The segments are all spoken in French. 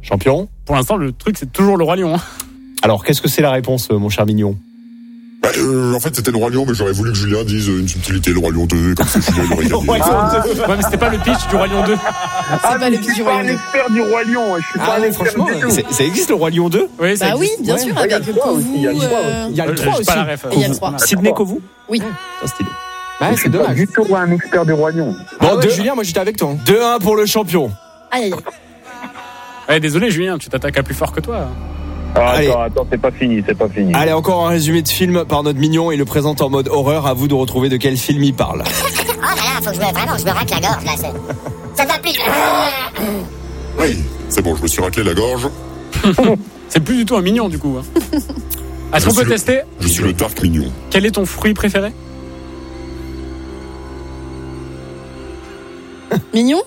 Champion. Pour l'instant, le truc, c'est toujours le Roi Lion. Alors, qu'est-ce que c'est la réponse, mon cher Mignon? En fait, c'était le Roi Lion, mais j'aurais voulu que Julien dise une subtilité, le Roi Lion 2, comme ça Julien il aurait gagné. Ouais, mais c'était pas le pitch du Roi Lion 2. C'est pas le pitch du Roi Lion 2. Je suis pas un expert du Roi Lion. Je suis pas un expert du tout. Ça existe le Roi Lion 2? Oui, ça existe. Oui, bien sûr, avec Kovu. Il y a le 3 aussi. Il y a le 3. Sidney Kovu? Oui. C'est stylé. Ouais, c'est dommage. Du tout un expert du Roi Lion. Bon, Julien, moi j'étais avec toi. 2-1 pour le champion. Aïe. Ouais, désolé, Julien, tu t'attaques à plus fort que toi. Attends, c'est pas fini. Allez, encore un résumé de film par notre Mignon. Il le présente en mode horreur. À vous de retrouver de quel film il parle. Oh là là, faut que je me racle la gorge là. Ça va plus. Oui, c'est bon, je me suis raclé la gorge. C'est plus du tout un Mignon du coup. Est-ce qu'on peut tester? Je suis le Dark Mignon. Quel est ton fruit préféré? Mignon?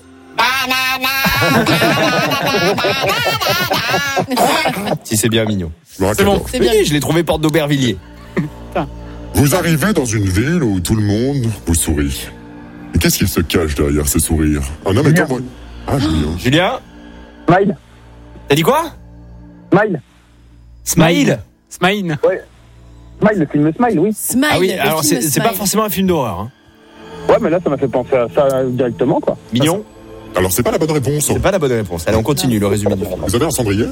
Si c'est bien Mignon. C'est bon. C'est bien. Oui, je l'ai trouvé porte d'Aubervilliers. Vous arrivez dans une ville où tout le monde vous sourit. Et qu'est-ce qu'il se cache derrière ce sourire? Un homme est envoyé. Ah, Julien. Julien? Smile. T'as dit quoi? Smile. Smile? Smile. Ouais. Smile, le film Smile, oui. Smile. Ah oui, le alors film c'est pas Smile. forcément un film d'horreur. Hein. Ouais, mais là, ça m'a fait penser à ça directement, quoi. Mignon? Alors, c'est pas la bonne réponse. C'est pas la bonne réponse. Allez, on continue le résumé du film. Vous avez un cendrier?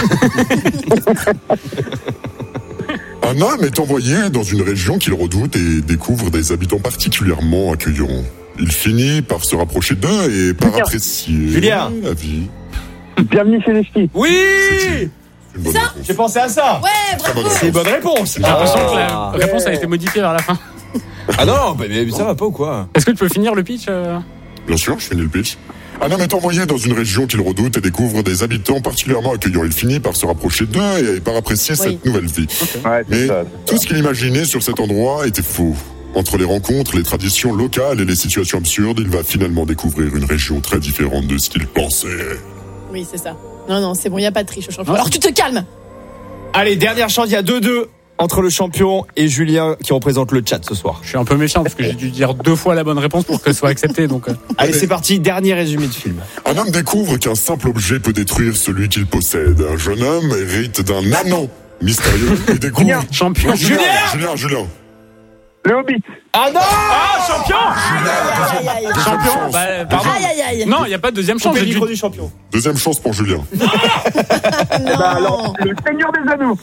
Un homme est envoyé dans une région qu'il redoute et découvre des habitants particulièrement accueillants. Il finit par se rapprocher d'eux et par apprécier Julien. la vie. Bienvenue chez les ch'tis. Oui! C'est une bonne réponse. J'ai pensé à ça. Ouais, bravo. C'est une bonne réponse. J'ai l'impression que la réponse a été modifiée vers la fin. Ah non, mais ça va pas ou quoi? Est-ce que tu peux finir le pitch Bien sûr, je finis le pitch. Un homme est envoyé dans une région qu'il redoute et découvre des habitants particulièrement accueillants. Il finit par se rapprocher d'eux et par apprécier cette nouvelle vie. Ouais, Mais c'est ça. tout ce qu'il imaginait sur cet endroit était faux. Entre les rencontres, les traditions locales et les situations absurdes, il va finalement découvrir une région très différente de ce qu'il pensait. Oui, c'est ça. Non, c'est bon, il n'y a pas de triche au champion. Alors tu te calmes. Allez, dernière chance, il y a 2-2 entre le champion et Julien qui représente le chat ce soir. Je suis un peu méfiant parce que j'ai dû dire 2 fois la bonne réponse pour que ce soit accepté. Donc, Allez, c'est parti, dernier résumé de film. Un homme découvre qu'un simple objet peut détruire celui qu'il possède. Un jeune homme hérite d'un anneau mystérieux et découvre... champion. Julien. Le Hobbit. Ah non! Ah, champion! Champion. Pardon. Aïe. Non, il n'y a pas de deuxième chance. Coupez le J'ai micro dû- du champion. Deuxième chance pour Julien. Non. Alors, le Seigneur des Anneaux.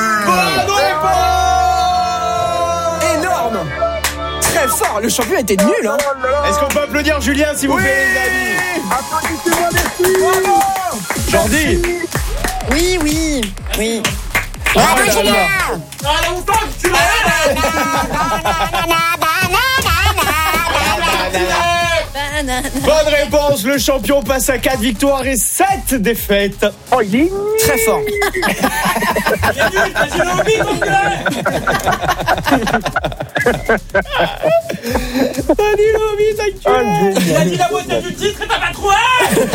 Énorme. Très fort. Le champion était nul, hein. Est-ce qu'on peut applaudir Julien, s'il vous plaît, les amis? Applaudissez-moi, merci. Jordi! Oui. Bravo Julien. Banane. Bonne réponse, le champion passe à 4 victoires et 7 défaites. Oh, il est Très fort. Il a dit la moitié du titre et t'as pas trouvé.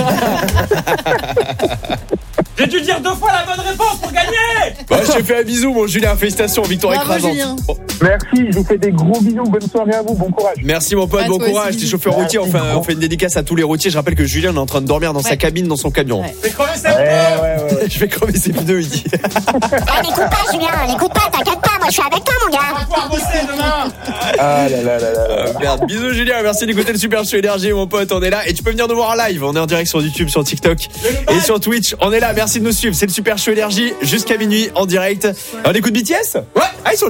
J'ai dû dire 2 fois la bonne réponse pour gagner. Bon, je te fais un bisou, mon Julien. Félicitations, victoire Bravo, écrasante. Julien. Bon, Merci, je vous fais des gros bisous. Bonne soirée à vous. Bon courage. merci, mon pote. À Bon toi courage. aussi. T'es chauffeur routier. On fait une dédicace à tous les routiers. Je rappelle que Julien est en train de dormir dans sa cabine, dans son camion. Ouais. J'ai crevé cette Ouais. Je vais crever ses pneus, il dit. Ah, n'écoute pas Julien, n'écoute pas, t'inquiète pas, moi je suis avec toi mon gars. On va pouvoir bosser demain. Ah là là là là. Merde. Bisous, Julien. Merci d'écouter le Super Show Énergie, mon pote. On est là. Et tu peux venir nous voir en live. On est en direct sur YouTube, sur TikTok et sur Twitch. On est là. Merci de nous suivre. C'est le Super Show Énergie jusqu'à minuit en direct. On écoute BTS? Ouais. Ah, ils sont